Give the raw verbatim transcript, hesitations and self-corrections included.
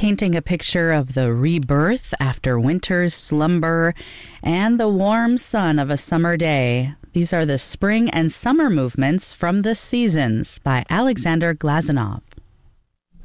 painting a picture of the rebirth after winter's slumber and the warm sun of a summer day. These are the spring and summer movements from the seasons by Alexander Glazunov.